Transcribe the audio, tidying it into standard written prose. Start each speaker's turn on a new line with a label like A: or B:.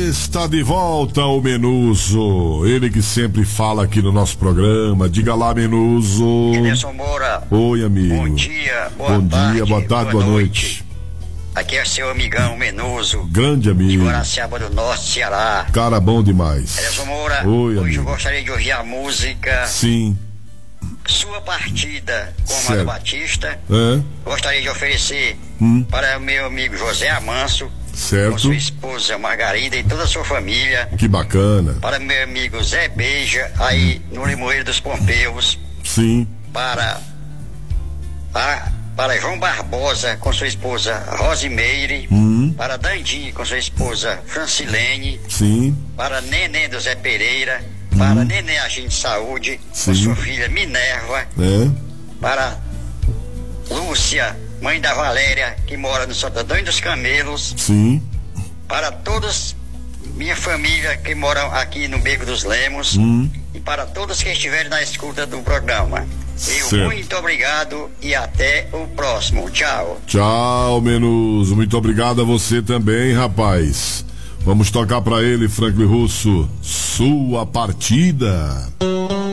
A: Está de volta o Menuso, ele que sempre fala aqui no nosso programa. Diga lá, Menuso.
B: Anderson Moura.
A: Oi, amigo.
B: Bom dia, boa tarde,
A: boa noite.
B: Aqui é seu amigão Menuso.
A: Grande amigo.
B: De Guaraciaba do Norte, Ceará.
A: Cara bom demais.
B: Anderson Moura.
A: Oi,
B: hoje
A: amigo.
B: eu gostaria de ouvir a música
A: Sim.
B: Sua Partida com
A: Certo.
B: Amado Batista. Gostaria de oferecer para meu amigo José Amanso,
A: Certo.
B: com sua esposa Margarida e toda a sua família.
A: Que bacana.
B: Para meu amigo Zé Beija, aí no Limoeiro dos Pompeus.
A: Sim.
B: Para João Barbosa com sua esposa Rosimeire. Para Dandinho com sua esposa Francilene.
A: Sim.
B: Para Nenê do Zé Pereira. Para Nenê Agente de Saúde com
A: Sim.
B: sua filha Minerva. Para Lúcia, mãe da Valéria, que mora no Santo Antônio dos Camelos.
A: Sim.
B: Para todos, minha família que moram aqui no Beco dos Lemos. E para todos que estiverem na escuta do programa.
A: Certo.
B: Muito obrigado e até o próximo. Tchau.
A: Tchau, Menuso. Muito obrigado a você também, rapaz. Vamos tocar pra ele, Franklin Russo. Sua Partida.